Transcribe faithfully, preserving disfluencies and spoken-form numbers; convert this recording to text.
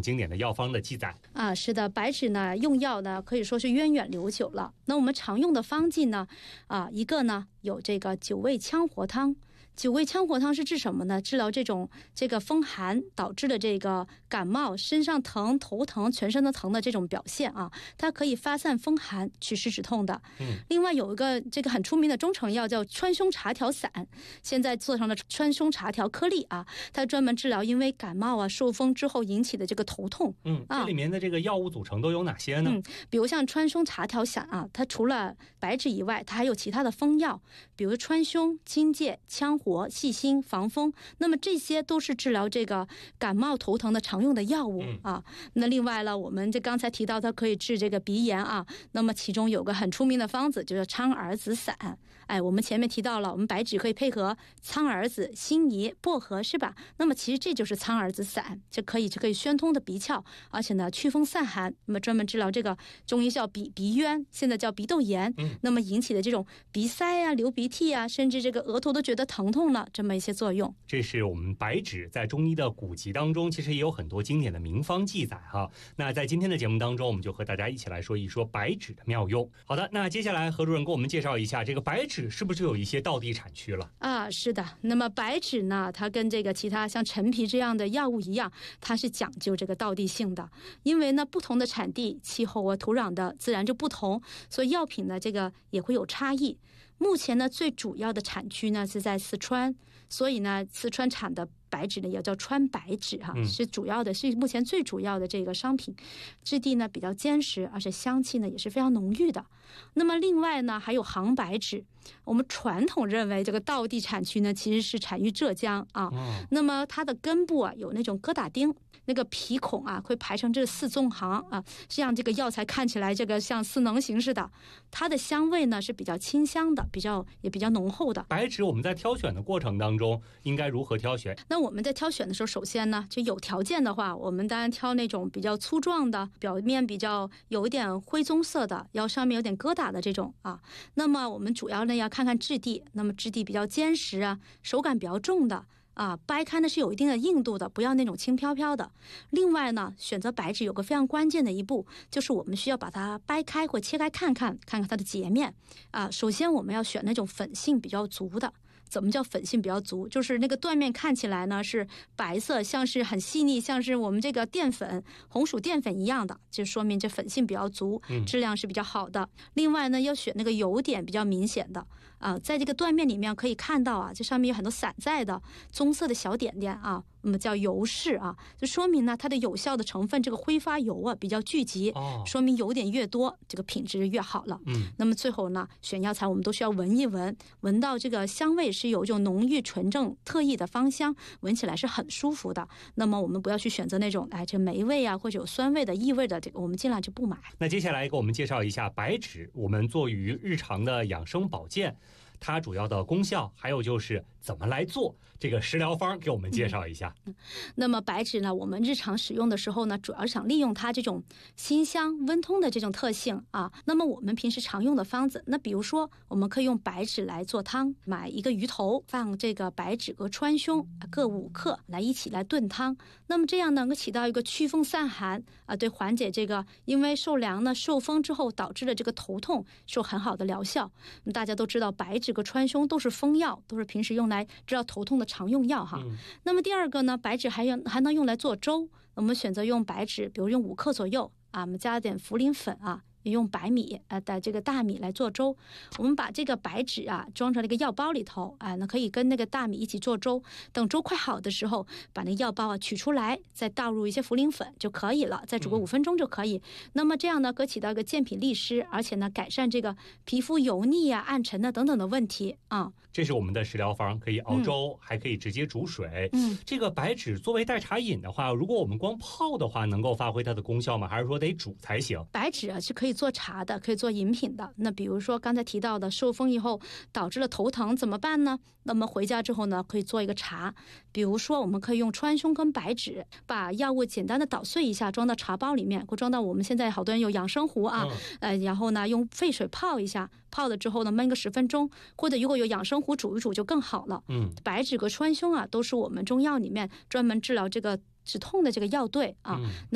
经典的药方的记载啊。是的，白芷呢用药呢可以说是源远流久了。那我们常用的方剂呢，啊，一个呢有这个九味羌活汤。九味羌活汤是治什么呢？治疗这种这个风寒导致的这个感冒、身上疼、头疼、全身的疼的这种表现啊，它可以发散风寒、祛湿止痛的。嗯，另外有一个这个很出名的中成药叫川芎茶条散，现在做成了川芎茶条颗粒啊，它专门治疗因为感冒啊、受风之后引起的这个头痛。 嗯，这里面的这个药物组成都有哪些呢？ 嗯，比如像川芎茶条散啊，它除了白芷以外，它还有其他的风药，比如川芎、荆芥、羌活、细辛、防风，那么这些都是治疗这个感冒头疼的常用的药物、嗯、啊。那另外呢，我们这刚才提到它可以治这个鼻炎啊，那么其中有个很出名的方子就是苍耳子散。哎，我们前面提到了，我们白芷可以配合苍耳子、辛夷、薄荷，是吧？那么其实这就是苍耳子散，这可以就可以宣通的鼻窍，而且呢祛风散寒，那么专门治疗这个中医叫鼻鼻渊，现在叫鼻窦炎、嗯、那么引起的这种鼻塞啊、流鼻涕啊，甚至这个额头都觉得疼痛了，这么一些作用。 这是我们白芷在中医的古籍当中其实也有很多经典的名方记载哈。那在今天的节目当中，我们就和大家一起来说一说白芷的妙用。好的，那接下来何主任给我们介绍一下这个白芷是不是就有一些道地产区了啊？是的，那么白芷呢，它跟这个其他像陈皮这样的药物一样，它是讲究这个道地性的，因为呢不同的产地、气候啊、土壤的自然就不同，所以药品呢这个也会有差异。目前呢最主要的产区呢是在四川，所以呢四川产的白芷呢也叫川白芷哈、嗯，是主要的，是目前最主要的这个商品，质地呢比较坚实，而且香气呢也是非常浓郁的。那么另外呢还有杭白芷，我们传统认为这个道地产区呢其实是产于浙江啊、嗯，那么它的根部啊有那种疙瘩丁，那个皮孔啊会排成这四纵行啊，这样这个药材看起来这个像似能形似的，它的香味呢是比较清香的，比较也比较浓厚的。 白芷我们在挑选的过程当中应该如何挑选？ 那我们在挑选的时候，首先呢就有条件的话，我们当然挑那种比较粗壮的，表面比较有一点灰棕色的，要上面有点疙瘩的这种啊。那么我们主要呢要看看质地，那么质地比较坚实啊，手感比较重的啊，掰开呢是有一定的硬度的，不要那种轻飘飘的。另外呢，选择白芷有个非常关键的一步，就是我们需要把它掰开或切开看看，看看它的截面啊。首先我们要选那种粉性比较足的。怎么叫粉性比较足？就是那个断面看起来呢是白色，像是很细腻，像是我们这个淀粉、红薯淀粉一样的，就说明这粉性比较足，质量是比较好的。嗯、另外呢，要选那个油点比较明显的啊，在这个断面里面可以看到啊，这上面有很多散在的棕色的小点点啊。那么叫油饰啊，就说明呢它的有效的成分这个挥发油啊比较聚集、哦、说明油点越多这个品质越好了。嗯，那么最后呢选药材我们都需要闻一闻，闻到这个香味是有一种浓郁纯正特异的芳香，闻起来是很舒服的。那么我们不要去选择那种哎这霉味啊或者有酸味的异味的，这个我们尽量就不买。 那接下来给我们介绍一下白芷，我们做于日常的养生保健，它主要的功效，还有就是怎么来做这个食疗方，给我们介绍一下。 嗯、那么白芷呢，我们日常使用的时候呢，主要想利用它这种辛香温通的这种特性啊。那么我们平时常用的方子，那比如说我们可以用白芷来做汤，买一个鱼头，放这个白芷和川芎各五克来一起来炖汤。那么这样能够起到一个祛风散寒啊，对缓解这个因为受凉呢受风之后导致的这个头痛，是有很好的疗效。大家都知道白芷和川芎都是风药，都是平时用来治疗头痛的常用药哈、嗯。那么第二个呢，白芷还用还能用来做粥，我们选择用白芷，比如用五克左右啊，我们加点茯苓粉啊。用白米呃的这个大米来做粥，我们把这个白芷啊装成这个药包里头啊，那可以跟那个大米一起做粥。等粥快好的时候，把那药包啊取出来，再倒入一些茯苓粉就可以了，再煮个五分钟就可以。嗯、那么这样呢，可起到一个健脾利湿，而且呢改善这个皮肤油腻啊、暗沉啊等等的问题啊。 这是我们的食疗方，可以熬粥，嗯、还可以直接煮水。嗯，这个白芷作为代茶饮的话，如果我们光泡的话，能够发挥它的功效吗？还是说得煮才行？ 白芷啊是可以做茶的，可以做饮品的。那比如说刚才提到的受风以后导致了头疼怎么办呢？那么回家之后呢，可以做一个茶。比如说我们可以用川芎跟白芷，把药物简单的捣碎一下，装到茶包里面，或装到我们现在好多人有养生壶啊，嗯、呃，然后呢用沸水泡一下，泡了之后呢焖个十分钟，或者如果有养生壶煮一煮就更好了。嗯，白芷和川芎啊都是我们中药里面专门治疗这个止痛的这个药对啊。嗯